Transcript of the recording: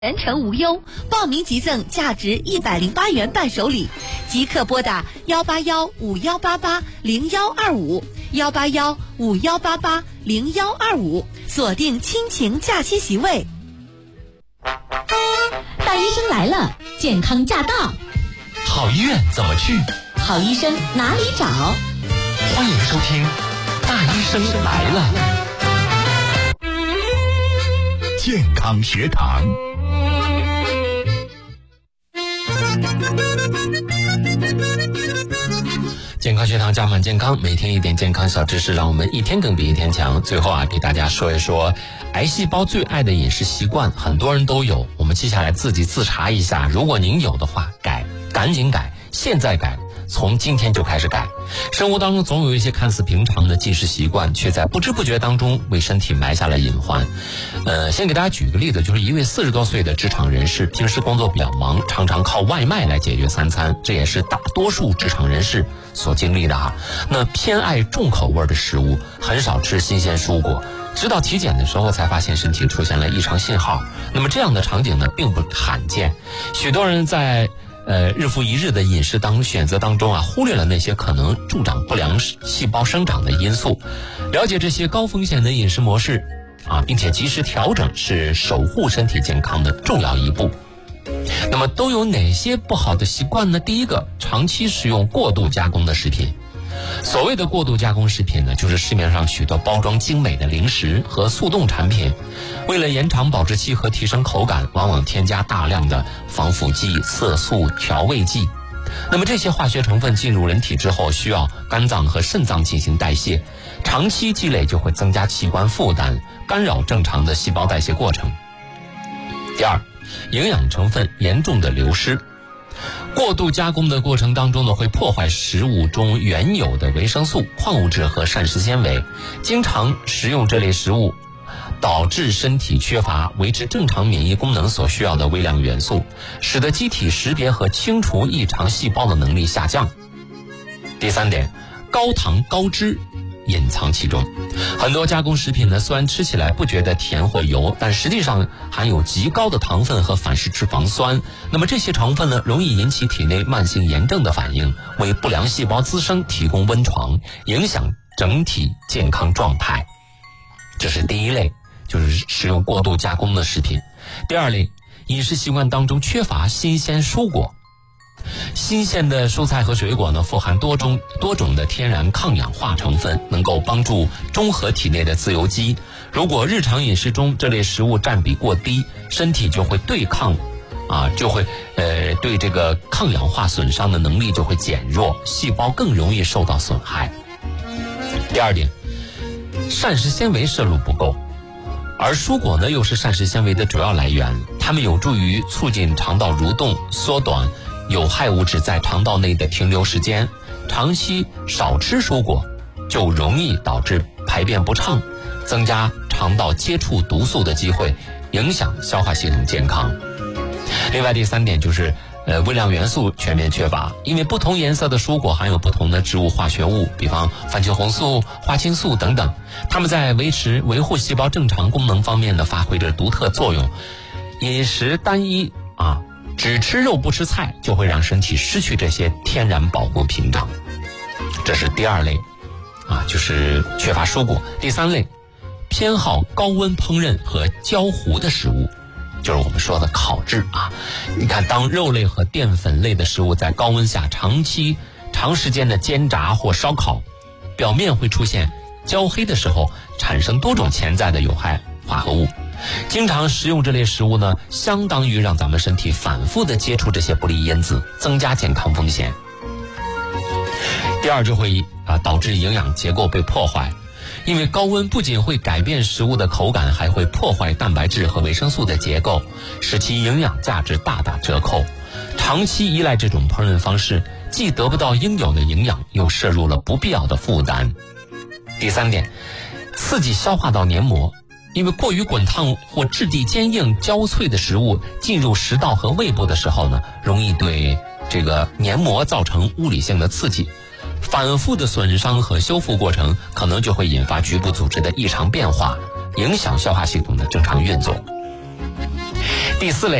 全程无忧，报名即赠价值108元伴手礼，即刻拨打18151880125，18151880125，锁定亲情假期席位。 大医生来了，健康驾到。 好医院怎么去？ 好医生哪里找？ 欢迎收听大医生来了，健康学堂。健康学堂加满健康，每天一点健康小知识，让我们一天更比一天强。最后给大家说一说癌细胞最爱的饮食习惯，很多人都有，我们接下来自己自查一下，如果您有的话，赶紧改，现在改，从今天就开始改。生活当中总有一些看似平常的进食习惯，却在不知不觉当中为身体埋下了隐患。先给大家举个例子，就是一位40多岁的职场人士，平时工作比较忙，常常靠外卖来解决三餐，这也是大多数职场人士所经历的哈。那偏爱重口味的食物，很少吃新鲜蔬果，直到体检的时候才发现身体出现了异常信号。那么这样的场景呢，并不罕见，许多人在日复一日的饮食选择当中忽略了那些可能助长不良细胞生长的因素。了解这些高风险的饮食模式并且及时调整，是守护身体健康的重要一步。那么都有哪些不好的习惯呢？第一个，长期食用过度加工的食品。所谓的过度加工食品呢，就是市面上许多包装精美的零食和速冻产品，为了延长保质期和提升口感，往往添加大量的防腐剂、色素、调味剂。那么这些化学成分进入人体之后，需要肝脏和肾脏进行代谢，长期积累就会增加器官负担，干扰正常的细胞代谢过程。第二，营养成分严重的流失。过度加工的过程当中呢，会破坏食物中原有的维生素、矿物质和膳食纤维。经常食用这类食物，导致身体缺乏维持正常免疫功能所需要的微量元素，使得机体识别和清除异常细胞的能力下降。第三点，高糖高脂隐藏其中。很多加工食品呢，虽然吃起来不觉得甜或油，但实际上含有极高的糖分和反式脂肪酸。那么这些成分呢，容易引起体内慢性炎症的反应，为不良细胞滋生提供温床，影响整体健康状态。这是第一类，就是使用过度加工的食品。第二类，饮食习惯当中缺乏新鲜蔬果。新鲜的蔬菜和水果呢，富含多种的天然抗氧化成分，能够帮助中和体内的自由基。如果日常饮食中这类食物占比过低，身体就会对这个抗氧化损伤的能力就会减弱，细胞更容易受到损害。第二点，膳食纤维摄入不够。而蔬果呢，又是膳食纤维的主要来源，它们有助于促进肠道蠕动，缩短有害物质在肠道内的停留时间。长期少吃蔬果，就容易导致排便不畅，增加肠道接触毒素的机会，影响消化系统健康。另外第三点就是微量元素全面缺乏，因为不同颜色的蔬果含有不同的植物化学物，比方番茄红素、花青素等等，它们在维护细胞正常功能方面呢，发挥着独特作用。饮食单一只吃肉不吃菜，就会让身体失去这些天然保护屏障。这是第二类就是缺乏蔬果。第三类，偏好高温烹饪和焦糊的食物，就是我们说的烤制你看，当肉类和淀粉类的食物在高温下长时间的煎炸或烧烤，表面会出现焦黑的时候，产生多种潜在的有害化合物。经常食用这类食物呢，相当于让咱们身体反复的接触这些不利因子，增加健康风险。第二，就会导致营养结构被破坏，因为高温不仅会改变食物的口感，还会破坏蛋白质和维生素的结构，使其营养价值大打折扣。长期依赖这种烹饪方式，既得不到应有的营养，又摄入了不必要的负担。第三点，刺激消化道黏膜。因为过于滚烫或质地坚硬焦脆的食物进入食道和胃部的时候呢，容易对这个黏膜造成物理性的刺激，反复的损伤和修复过程可能就会引发局部组织的异常变化，影响消化系统的正常运作。 第4类。